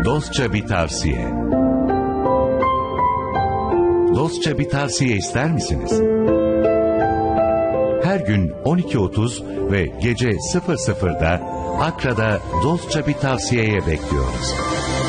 Dostça bir tavsiye. Dostça bir tavsiye ister misiniz? Her gün 12.30 ve gece 00'da Akra'da Dostça bir tavsiyeye bekliyoruz.